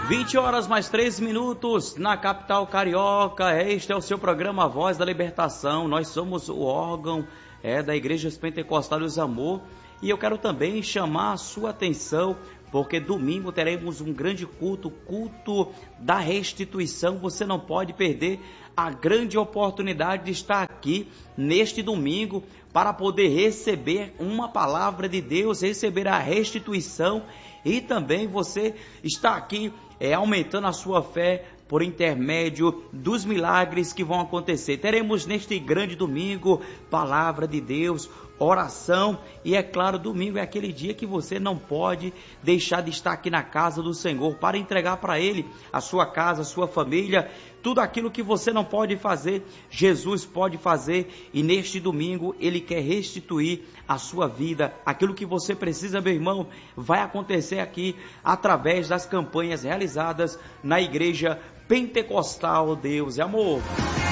20 horas mais 3 minutos na capital carioca. Este é o seu programa Voz da Libertação. Nós somos o órgão da Igreja Pentecostal dos Amor. E eu quero também chamar a sua atenção, porque domingo teremos um grande culto da restituição. Você não pode perder a grande oportunidade de estar aqui neste domingo para poder receber uma palavra de Deus, receber a restituição, e também você está aqui aumentando a sua fé por intermédio dos milagres que vão acontecer. Teremos neste grande domingo palavra de Deus, oração, e é claro, domingo é aquele dia que você não pode deixar de estar aqui na casa do Senhor para entregar para Ele a sua casa, a sua família, tudo aquilo que você não pode fazer, Jesus pode fazer, e neste domingo Ele quer restituir a sua vida. Aquilo que você precisa, meu irmão, vai acontecer aqui através das campanhas realizadas na Igreja Pentecostal Deus e Amor.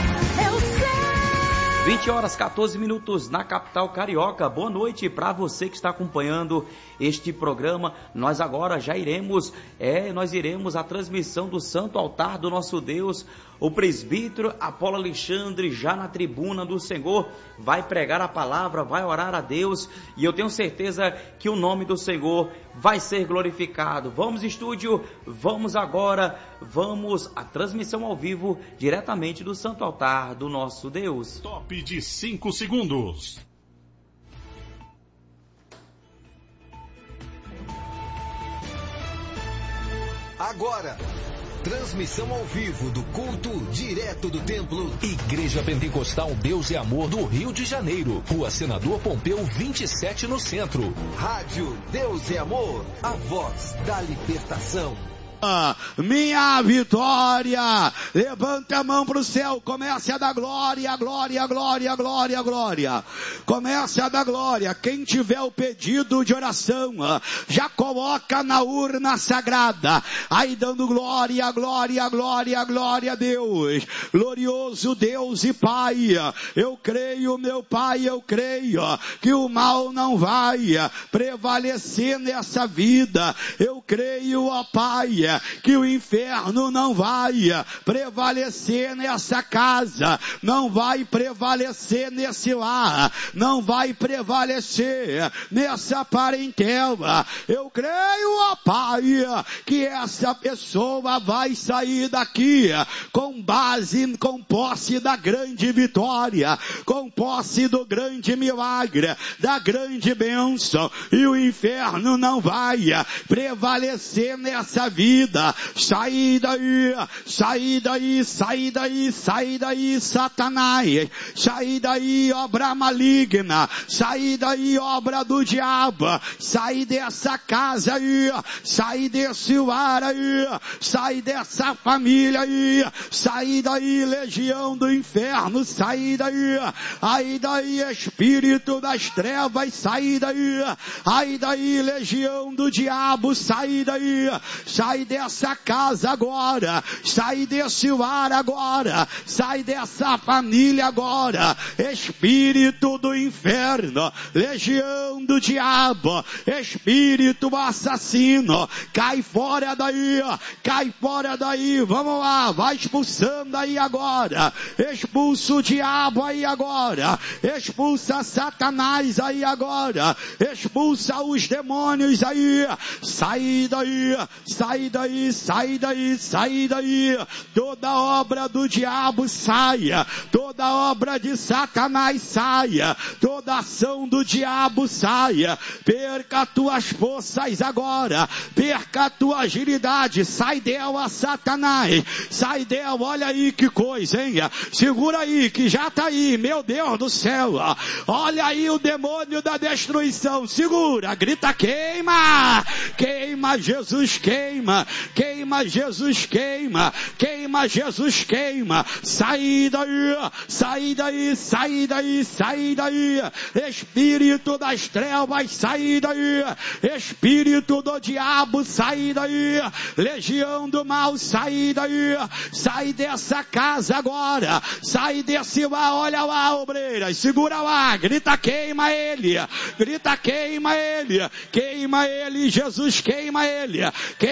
20 horas 14 minutos na capital carioca. Boa noite para você que está acompanhando este programa. Nós agora já iremos a transmissão do Santo Altar do nosso Deus. O presbítero Apolo Alexandre, já na tribuna do Senhor, vai pregar a palavra, vai orar a Deus, e eu tenho certeza que o nome do Senhor vai ser glorificado. Vamos, estúdio, vamos a transmissão ao vivo, diretamente do Santo Altar do nosso Deus. Top de 5 segundos. Agora, transmissão ao vivo do culto direto do templo Igreja Pentecostal Deus e Amor do Rio de Janeiro, Rua Senador Pompeu 27 no centro. Rádio Deus e Amor, a voz da libertação. Minha vitória, levanta a mão para o céu, comece a dar glória, glória, glória, glória, glória, comece a dar glória. Quem tiver o pedido de oração, já coloca na urna sagrada, aí dando glória, glória, glória, glória a Deus, glorioso Deus e Pai. Eu creio, meu Pai, eu creio que o mal não vai prevalecer nessa vida. Eu creio, ó Pai, que o inferno não vai prevalecer nessa casa, não vai prevalecer nesse lar, não vai prevalecer nessa parentela. Eu creio, ó Pai, que essa pessoa vai sair daqui com posse da grande vitória, com posse do grande milagre, da grande bênção, e o inferno não vai prevalecer nessa vida. Sai daí, sai daí, sai daí, sai daí, Satanás, sai daí, obra maligna, sai daí, obra do diabo, sai dessa casa aí, sai desse lar aí, sai dessa família aí, sai daí, legião do inferno, sai daí, aí daí, espírito das trevas, sai daí, aí daí, legião do diabo, sai daí, sai dessa casa agora, sai desse lar agora, sai dessa família agora, espírito do inferno, legião do diabo, espírito assassino, cai fora daí, vamos lá, vai expulsando aí agora, expulsa o diabo aí agora, expulsa Satanás aí agora, expulsa os demônios aí, sai daí, sai daí, sai daí, sai daí, toda obra do diabo saia, toda obra de Satanás saia, toda ação do diabo saia, perca tuas forças agora, perca a tua agilidade, sai dela, Satanás, sai dela. Olha aí que coisa, hein? Segura aí que já tá aí, meu Deus do céu, olha aí o demônio da destruição, segura, grita queima, queima Jesus, queima, queima Jesus, queima, queima Jesus, queima, sai daí, sai daí, sai daí, sai daí, espírito das trevas, sai daí, espírito do diabo, sai daí, legião do mal, sai daí, sai dessa casa agora, sai desse lá, olha lá, obreiras, segura lá, grita queima ele, grita queima ele, Jesus, queima ele, queima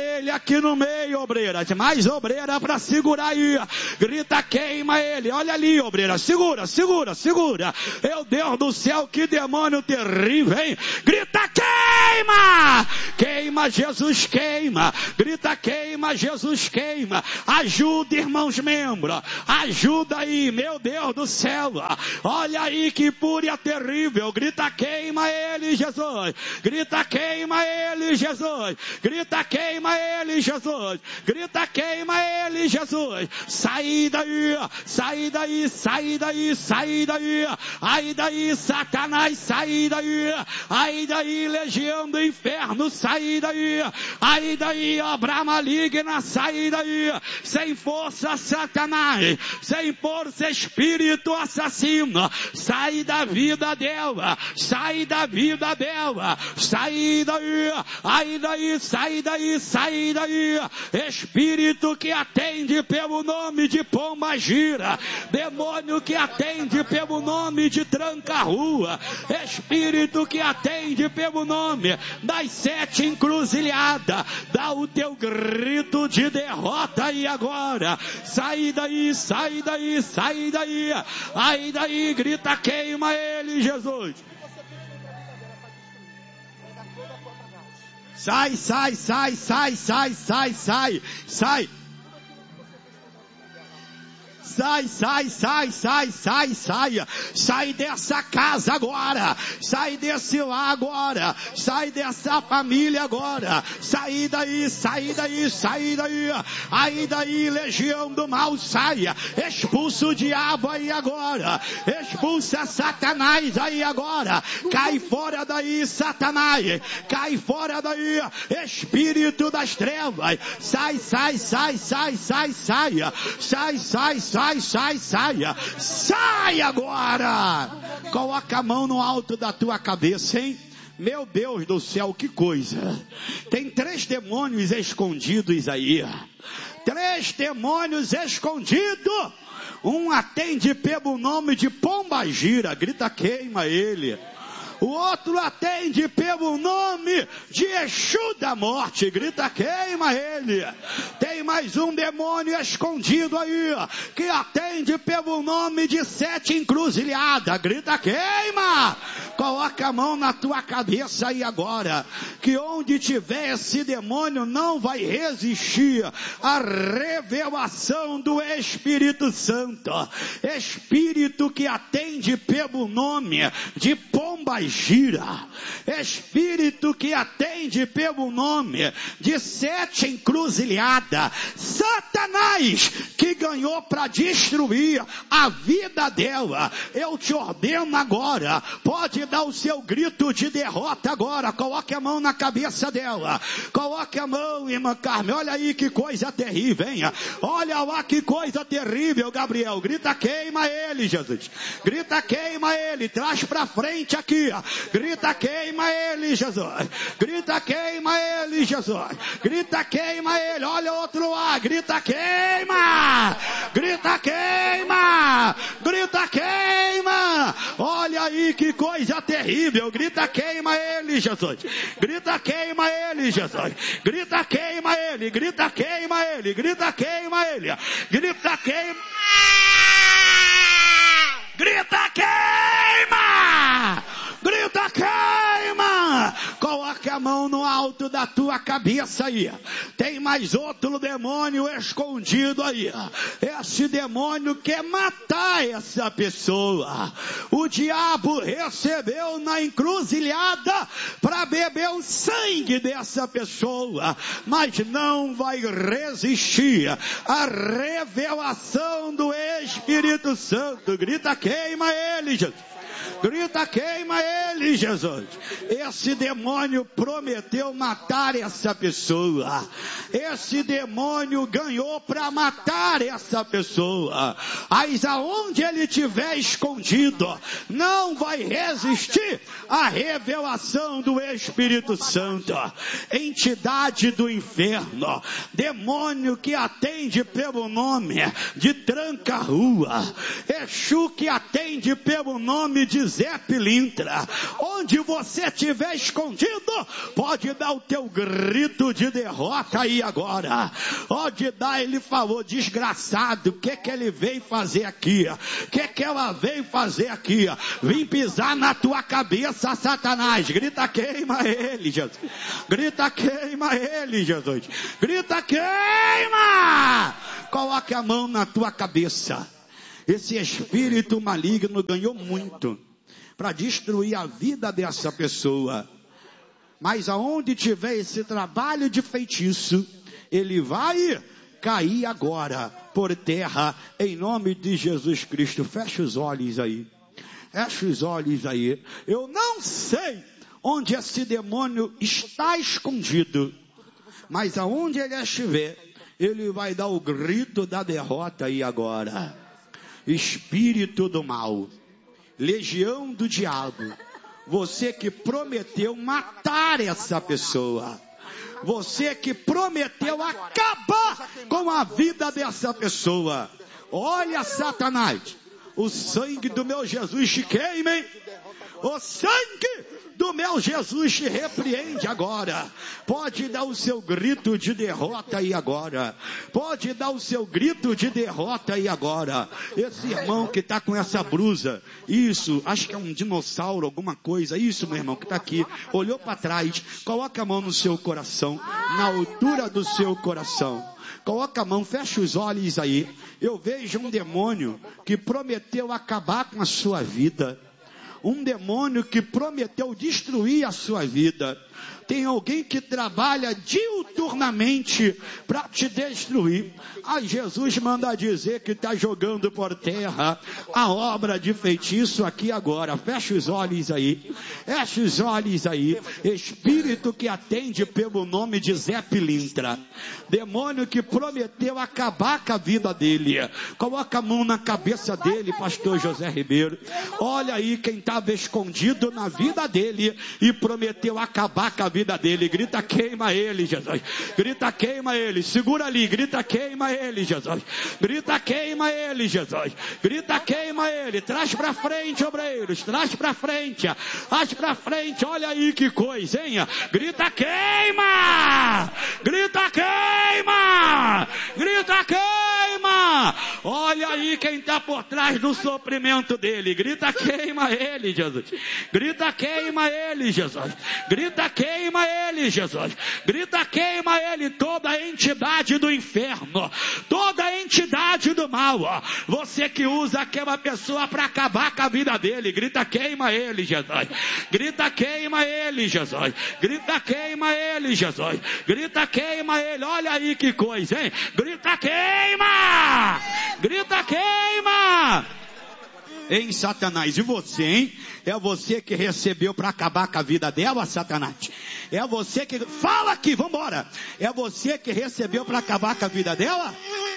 ele aqui no meio, obreira. Mais obreira para segurar aí. Grita, queima ele. Olha ali, obreira. Segura. Meu Deus do céu, que demônio terrível, hein? Grita, queima! Queima, Jesus, queima. Grita, queima, Jesus, queima. Ajuda, irmãos membros. Ajuda aí, meu Deus do céu. Olha aí que fúria terrível. Grita, queima ele, Jesus. Grita, queima ele, Jesus. Grita, queima ele, Jesus. Grita, queima ele, Jesus. Sai daí, sai daí, sai daí, sai daí. Aí daí, Satanás, sai daí. Aí daí, legião do inferno, sai daí. Aí daí, obra maligna, sai daí. Sem força, Satanás. Sem força, espírito assassino. Sai da vida dela. Sai da vida dela. Sai daí. Aí daí, sai daí, sai daí. Espírito que atende pelo nome de pomba gira. Demônio que atende pelo nome de tranca-rua. Espírito que atende pelo nome das 7 encruzilhadas. Dá o teu grito de derrota aí agora. Sai daí, sai daí, sai daí. Aí daí, grita, queima ele, Jesus. Sai, sai, sai, sai, sai, sai, sai, sai. Sai, sai, sai, sai, sai, sai. Sai dessa casa agora. Sai desse lar agora. Sai dessa família agora. Sai daí, sai daí, sai daí. Aí daí, legião do mal, saia. Expulsa o diabo aí agora. Expulsa Satanás aí agora. Cai fora daí, Satanás. Cai fora daí, espírito das trevas. Sai, sai, sai, sai, sai, saia. Sai, sai, sai. Sai agora. Coloca a mão no alto da tua cabeça, hein? Meu Deus do céu, que coisa. Tem 3 demônios escondidos aí. 3 demônios escondidos. Um atende pelo nome de pomba gira. Grita, queima ele. O outro atende pelo nome de Exu da morte. Grita, queima ele. Tem mais um demônio escondido aí, que atende pelo nome de 7 encruzilhadas. Grita, queima. Coloca a mão na tua cabeça aí agora, que onde tiver esse demônio não vai resistir à revelação do Espírito Santo. Espírito que atende pelo nome de pomba gira. Espírito que atende pelo nome de 7 encruzilhadas. Satanás que ganhou para destruir a vida dela. Eu te ordeno agora. Pode dar o seu grito de derrota agora. Coloque a mão na cabeça dela. Coloque a mão, irmã Carmen. Olha aí que coisa terrível, hein? Olha lá que coisa terrível, Gabriel. Grita, queima ele, Jesus. Grita, queima ele. Traz para frente aqui. Grita, queima ele, Jesus. Grita, queima ele, Jesus. Grita, queima ele. Olha outro lá. Grita, queima. Grita, queima. Grita, queima. Olha aí que coisa terrível. Grita, queima ele, Jesus. Grita, queima ele, Jesus. Grita, queima ele. Grita, queima ele. Grita, queima ele. Grita, queima. Grita, queima. Grita, queima. Coloque a mão no alto da tua cabeça aí. Tem mais outro demônio escondido aí. Esse demônio quer matar essa pessoa. O diabo recebeu na encruzilhada para beber o sangue dessa pessoa, mas não vai resistir à revelação do Espírito Santo. Grita, queima ele, Jesus. Grita, queima ele, Jesus. Esse demônio prometeu matar essa pessoa. Esse demônio ganhou para matar essa pessoa. Mas aonde ele estiver escondido, não vai resistir à revelação do Espírito Santo. Entidade do inferno, demônio que atende pelo nome de tranca-rua, Exu que atende pelo nome de Zé Pilintra. Onde você estiver escondido, pode dar o teu grito de derrota aí agora. Pode dar, ele falou, desgraçado, o que ele veio fazer aqui? O que ela veio fazer aqui? Vim pisar na tua cabeça, Satanás. Grita, queima ele, Jesus. Grita, queima ele, Jesus. Grita, queima! Coloque a mão na tua cabeça. Esse espírito maligno ganhou muito para destruir a vida dessa pessoa. Mas aonde tiver esse trabalho de feitiço, ele vai cair agora por terra, em nome de Jesus Cristo. Fecha os olhos aí. Fecha os olhos aí. Eu não sei onde esse demônio está escondido, mas aonde ele estiver, ele vai dar o grito da derrota aí agora. Espírito do mal, legião do diabo, você que prometeu matar essa pessoa, você que prometeu acabar com a vida dessa pessoa, olha, Satanás, o sangue do meu Jesus te queima, hein? O sangue do meu Jesus te repreende agora. Pode dar o seu grito de derrota aí agora. Pode dar o seu grito de derrota aí agora. Esse irmão que está com essa blusa, isso, acho que é um dinossauro, alguma coisa, isso, meu irmão, que está aqui, olhou para trás, coloca a mão no seu coração, na altura do seu coração. Coloca a mão, fecha os olhos aí. Eu vejo um demônio que prometeu acabar com a sua vida. Um demônio que prometeu destruir a sua vida. Tem alguém que trabalha diuturnamente para te destruir. Jesus manda dizer que está jogando por terra a obra de feitiço aqui agora. Fecha os olhos aí. Fecha os olhos aí. Espírito que atende pelo nome de Zé Pilintra. Demônio que prometeu acabar com a vida dele. Coloca a mão na cabeça dele, pastor José Ribeiro. Olha aí quem estava escondido na vida dele e prometeu acabar com a vida dele. Grita, queima ele, Jesus. Grita, queima ele. Segura ali. Grita, queima ele, Jesus. Grita, queima ele, Jesus. Grita, queima ele. Traz pra frente, obreiros. Traz pra frente. Traz pra frente. Olha aí que coisa, hein? Grita, queima. Grita, queima. Grita, queima. Olha aí quem está por trás do sofrimento dele. Grita, queima ele, Jesus. Grita, queima ele, Jesus. Grita, queima ele, Jesus. Grita, queima ele, toda a entidade do inferno, toda a entidade do mal, ó. Você que usa aquela pessoa para acabar com a vida dele, grita, queima ele, Jesus. Grita, queima ele, Jesus. Grita, queima ele, Jesus. Grita, queima ele. Olha aí que coisa, hein? Grita, queima. Grita, queima. Hein, Satanás? E você, hein? É você que recebeu para acabar com a vida dela, Satanás? É você que... Fala aqui, vambora! É você que recebeu para acabar com a vida dela?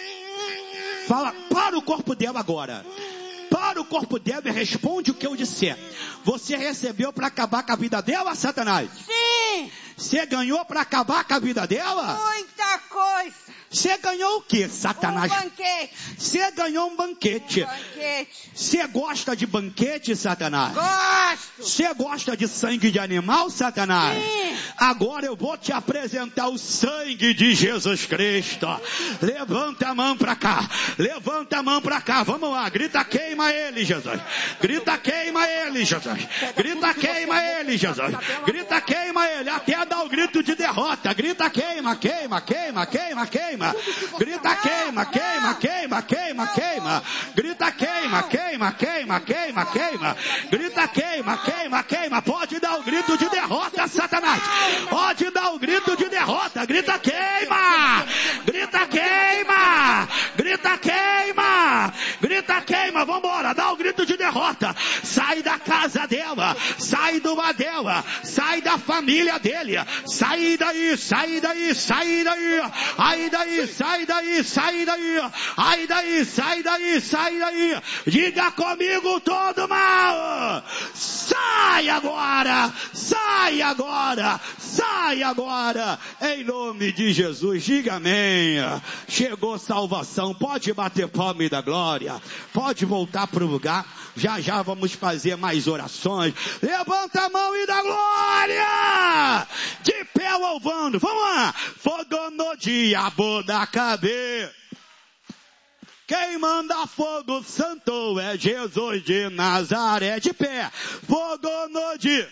Fala, para o corpo dela agora. Para o corpo dela e responde o que eu disser. Você recebeu para acabar com a vida dela, Satanás? Sim! Você ganhou para acabar com a vida dela? Muita coisa! Você ganhou o que, Satanás? Um banquete. Você ganhou um banquete. Você gosta de banquete, Satanás? Gosto. Você gosta de sangue de animal, Satanás? Sim. Agora eu vou te apresentar o sangue de Jesus Cristo. Levanta a mão para cá. Levanta a mão para cá. Vamos lá. Grita, queima ele, Jesus. Grita, queima ele, Jesus. Grita, queima ele, Jesus. Grita, queima ele. Até dar o grito de derrota. Grita, queima, queima, queima, queima, queima. Grita, queima, queima, queima, queima, queima. Grita, queima, queima, queima, queima, queima. Grita, queima, queima, queima. Pode dar o grito de derrota, Satanás. Pode dar o grito de derrota. Grita, queima. Grita, queima. Grita, queima. Grita, queima. Vambora, dá o grito de derrota. Sai da casa dela. Sai do lar dela. Sai da família dele. Sai daí, sai daí, sai daí. Ai daí. Sai daí, sai daí, ai daí, sai daí, sai daí, diga comigo todo mal, sai agora, sai agora, sai agora, em nome de Jesus, diga amém. Chegou salvação, pode bater palma e dar glória. Pode voltar para o lugar. Já vamos fazer mais orações. Levanta a mão e dá glória. De pé louvando. Vamos lá. Fogo no diabo da cabeça. Quem manda fogo santo é Jesus de Nazaré. De pé. Fogo no diabo.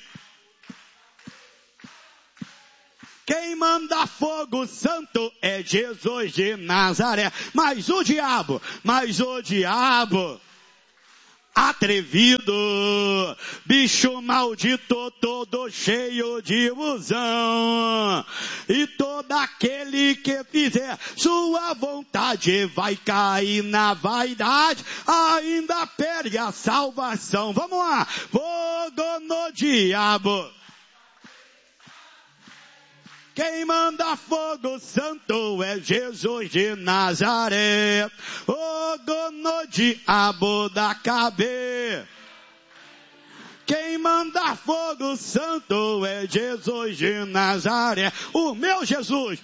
Quem manda fogo santo é Jesus de Nazaré. Mas o diabo, atrevido, bicho maldito, todo cheio de ilusão. E todo aquele que fizer sua vontade vai cair na vaidade, ainda perde a salvação. Vamos lá, fogo no diabo. Quem manda fogo santo é Jesus de Nazaré. Fogo no diabo da cabeça. Quem manda fogo santo é Jesus de Nazaré. O meu Jesus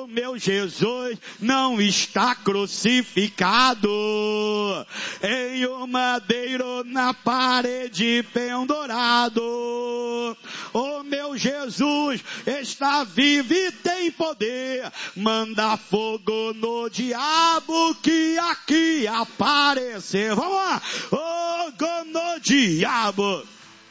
não está crucificado em um madeiro na parede pendurado. O meu Jesus está vivo e tem poder. Manda fogo no diabo que aqui aparecer. Vamos lá. Fogo no diabo.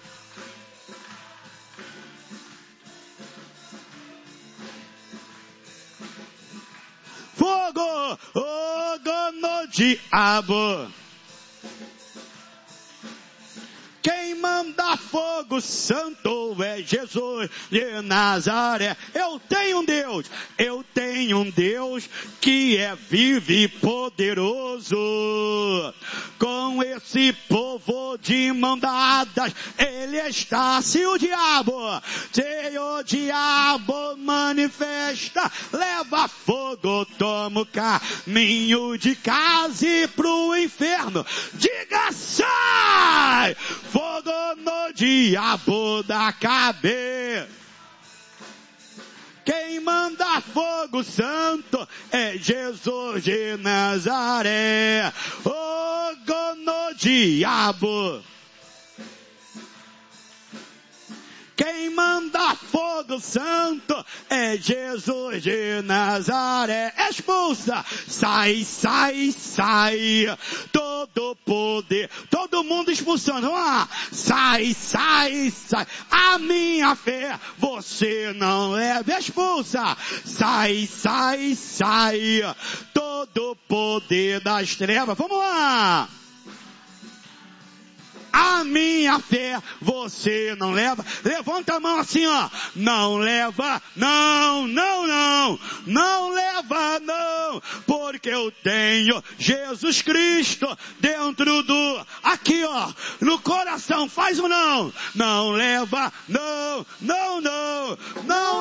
Fogo no diabo. Quem manda fogo santo é Jesus de Nazaré. Eu tenho um Deus que é vivo e poderoso. Com esse povo de mão dadas, ele está. Se o diabo manifesta, leva fogo, toma o caminho de casa e pro inferno. Diga sai! Fogo no diabo da cabeça. Quem manda fogo santo é Jesus de Nazaré. Fogo no diabo. Quem manda fogo santo é Jesus de Nazaré. Expulsa, sai. Todo poder, todo mundo expulsando. Vamos lá. Sai. A minha fé você não leva. Expulsa, sai. Todo poder das trevas. Vamos lá. A minha fé você não leva. Levanta a mão assim, ó. Não leva, não leva, não. Porque eu tenho Jesus Cristo dentro do, aqui ó, no coração. Faz um não. Não leva, não